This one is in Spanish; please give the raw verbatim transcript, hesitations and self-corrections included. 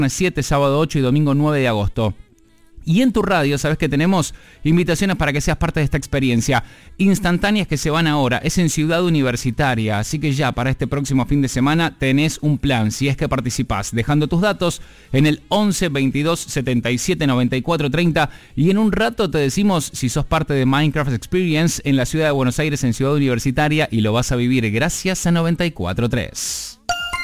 siete, sábado ocho y domingo nueve de agosto. Y en tu radio, sabes que tenemos invitaciones para que seas parte de esta experiencia. Instantáneas que se van ahora, es en Ciudad Universitaria, así que ya para este próximo fin de semana tenés un plan, si es que participás, dejando tus datos en el once, veintidós, setenta y siete, noventa y cuatro, treinta, y en un rato te decimos si sos parte de Minecraft Experience en la ciudad de Buenos Aires, en Ciudad Universitaria, y lo vas a vivir gracias a noventa y cuatro tres.